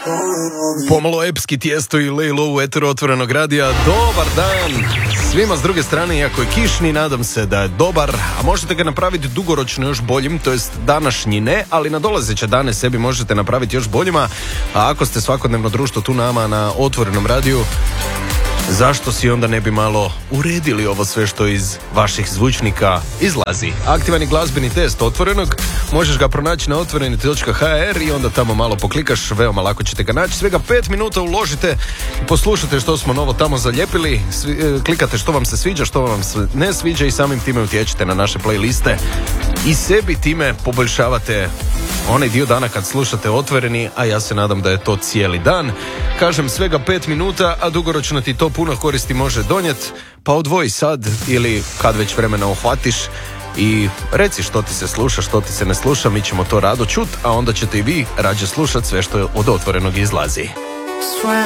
Pomalo epski Tijesto i Lay Low u eteru Otvorenog radija. Dobar dan svima s druge strane, iako je kišni, nadam se da je dobar, a možete ga napraviti dugoročno još boljim, to jest današnji ne, ali na dolazeće dane sebi možete napraviti još boljima, a ako ste svakodnevno društvo tu nama na Otvorenom radiju, zašto si onda ne bi malo uredili ovo sve što iz vaših zvučnika izlazi? Aktivan je glazbeni test Otvorenog, možeš ga pronaći na otvoreni.hr i onda tamo malo poklikaš, veoma lako ćete ga naći. Svega 5 minuta uložite i poslušate što smo novo tamo zalijepili, klikate što vam se sviđa, što vam se ne sviđa i samim time utječete na naše playliste i sebi time poboljšavate onaj dio dana kad slušate Otvoreni, a ja se nadam da je to cijeli dan. Kažem, svega 5 minuta, a dugoročno ti to puno koristi može donijeti, pa odvoji sad ili kad već vremena uhvatiš i reci što ti se sluša, što ti se ne sluša, mi ćemo to rado čut, a onda ćete i vi rađe slušat sve što od Otvorenog izlazi. Swear